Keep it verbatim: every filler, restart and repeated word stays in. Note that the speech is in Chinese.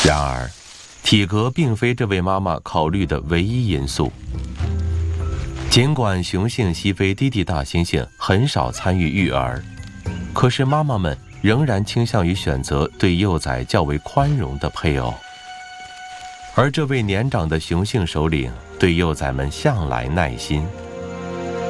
然而，体格并非这位妈妈考虑的唯一因素。尽管雄性西非低地大猩猩很少参与育儿，可是妈妈们仍然倾向于选择对幼崽较为宽容的配偶。而这位年长的雄性首领对幼崽们向来耐心，